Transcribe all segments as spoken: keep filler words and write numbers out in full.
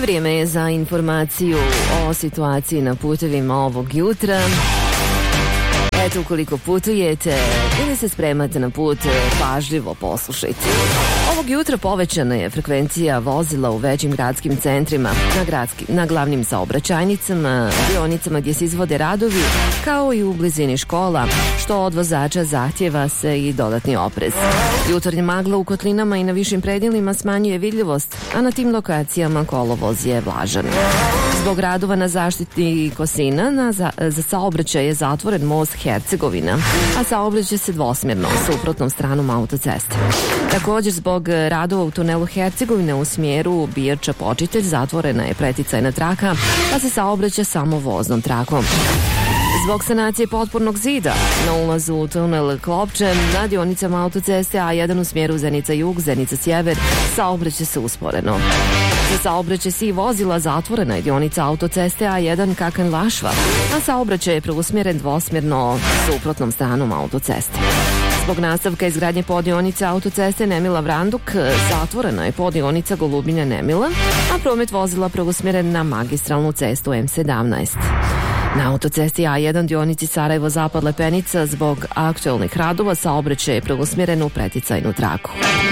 Vrijeme je za informaciju o situaciji na putevima ovog jutra. Eto, ukoliko putujete ili se spremate na put, pažljivo poslušajte. Ovog jutra povećana je frekvencija vozila u većim gradskim centrima, na, gradski, na glavnim saobraćajnicama, dionicama gdje se izvode radovi, kao i u blizini škola, što od vozača zahtjeva se i dodatni oprez. Jutarnja magla u kotlinama i na višim predjelima smanjuje vidljivost, a na tim lokacijama kolovoz je vlažan. Zbog radova na zaštiti Kosina, na za, za saobraćaj je zatvoren most Hercegovina, a saobraća se dvosmjerno, suprotnom stranom autoceste. Također, zbog radova u tunelu Hercegovine u smjeru Bijača-Počitelj zatvorena je preticajna traka, pa se saobraća samo voznom trakom. Zbog sanacije potpornog zida na ulazu u tunel Klopče na dionicama autoceste A jedan u smjeru Zenica-Jug, Zenica-Sjever saobraća se usporeno. Za saobraćaj svih vozila zatvorena je dionica autoceste A jedan Kakan-Lašva, a saobraćaj je preusmjeren dvosmjerno suprotnom stranom autoceste. Zbog nastavka izgradnje poddionice autoceste Nemila-Vranduk zatvorena je poddionica Golubinja-Nemila, a promet vozila preusmjeren na magistralnu cestu M sedamnaest. Na autocesti A jedan dionici Sarajevo-Zapad Lepenica zbog aktualnih radova saobraćaj je preusmjeren u preticajnu traku.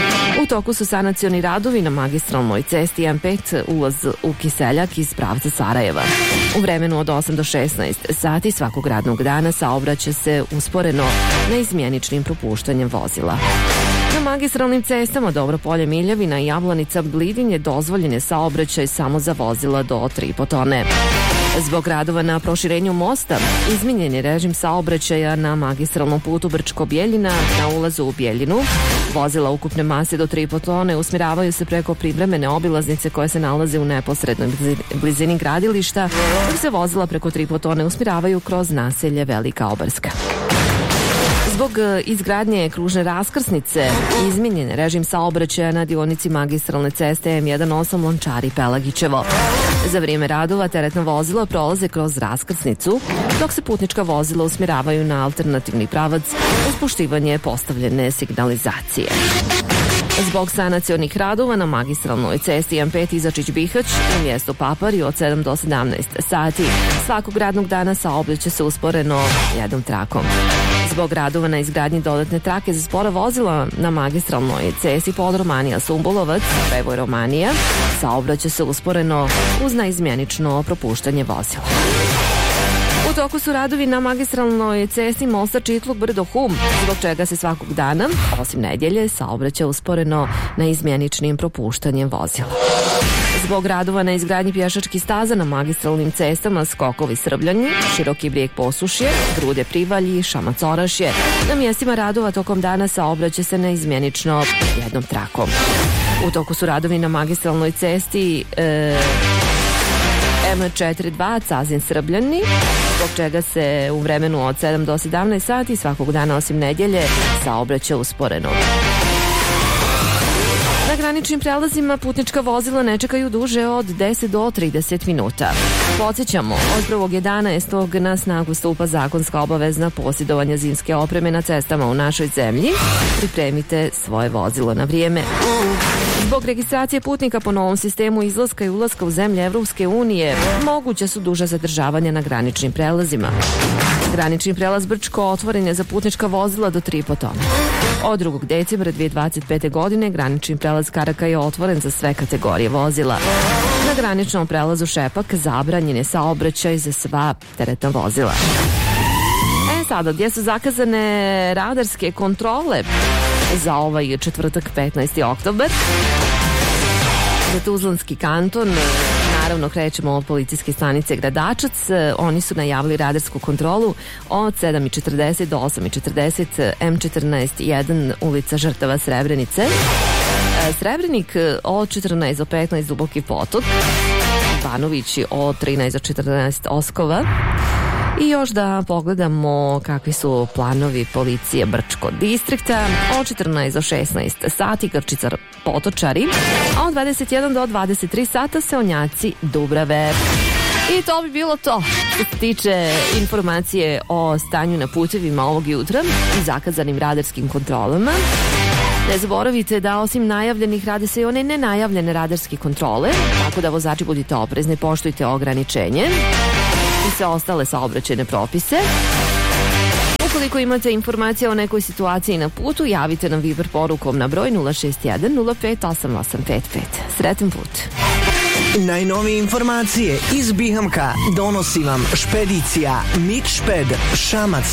U toku su sanacioni radovi na magistralnoj cesti M pet ulaz u Kiseljak iz pravca Sarajeva. U vremenu od osam do šesnaest sati svakog radnog dana saobraća se usporeno neizmjeničnim propuštanjem vozila. Na magistralnim cestama Dobropolje, Miljavina i Jablanica Blidin je dozvoljen je saobraćaj samo za vozila do tri i po tone. Zbog radova na proširenju mosta izmijenjen je režim saobraćaja na magistralnom putu Brčko-Bjeljina na ulazu u Bjeljinu. Vozila ukupne mase do tri i po tone usmjeravaju se preko privremene obilaznice koje se nalaze u neposrednoj blizini gradilišta, dok se vozila preko tri i po tone usmjeravaju kroz naselje Velika Obarska. Zbog izgradnje kružne raskrsnice izmijenjen je režim saobraćaja na dionici magistralne ceste M osam Lončari-Pelagićevo. Za vrijeme radova teretna vozila prolaze kroz raskrsnicu, dok se putnička vozila usmjeravaju na alternativni pravac uz poštivanje postavljene signalizacije. Zbog sanacionih radova na magistralnoj cesti M pet Izačić-Bihać u mjestu Papari od sedam do sedamnaest sati svakog radnog dana saobraća se usporeno jednom trakom. Zbog radova na izgradnji dodatne trake za spora vozila na magistralnoj cesti Podromanija-Sumbulovac, Prevoj-Romanija, saobraća se usporeno uz neizmjenično propuštanje vozila. U toku su radovi na magistralnoj cesti mosta Čitluk-Brdo-Hum, zbog čega se svakog dana, osim nedjelje, saobraća usporeno neizmjeničnim propuštanjem vozila. Zbog radova na izgradnji pješačkih staza na magistralnim cestama Skokovi Srbljanji, Široki Brijeg Posušje, Grude Privalji, Šamac Orašje, na mjestima radova tokom dana saobraća se neizmjenično jednom trakom. U toku su radovi na magistralnoj cesti e, M četiri dva Cazin Srbljani, zbog čega se u vremenu od sedam do sedamnaest sati svakog dana osim nedjelje saobraća usporeno. Na graničnim prelazima putnička vozila ne čekaju duže od deset do trideset minuta. Podsjećamo, od prvog jedanaestog na snagu stupa zakonska obavezna posjedovanja zimske opreme na cestama u našoj zemlji. Pripremite svoje vozilo na vrijeme. Zbog registracije putnika po novom sistemu izlaska i ulaska u zemlje Evropske unije, moguće su duža zadržavanja na graničnim prelazima. Granični prelaz Brčko otvoren je za putnička vozila do tri i po tone. Od drugog decembra dvije tisuće dvadeset pete. godine granični prelaz Karaka je otvoren za sve kategorije vozila. Na graničnom prelazu Šepak zabranjen je saobraćaj za sva teretna vozila. E sada, gdje su zakazane radarske kontrole za ovaj četvrtak petnaesti oktobar? Za Tuzlanski kanton naravno krećemo od policijske stanice Gradačac. Oni su najavili radarsku kontrolu od sedam i četrdeset do osam i četrdeset M četrnaest jedan ulica Žrtava Srebrenice. Srebrenik od četrnaest do petnaest Duboki potok. Banovići od trinaest do četrnaest Oskova. I još da pogledamo kakvi su planovi policije Brčko distrikta. Od četrnaest do šesnaest sati Grčica Potočari, a od dvadeset jedan do dvadeset tri sata Seonjaci Dubrave. I to bi bilo to što se tiče informacije o stanju na putevima ovog jutra i zakazanim radarskim kontrolama. Ne zaboravite da osim najavljenih rade se i one nenajavljene radarske kontrole, tako da vozači budite oprezni, poštujte ograničenje i sve ostale saobraćajne propise. Ukoliko imate informacije o nekoj situaciji na putu, javite nam Viber porukom na broj nula šest jedan nula pet osam osam pet pet. Sretan put! Najnovije informacije iz Bihamka donosi vam špedicija Mitšped Šamac.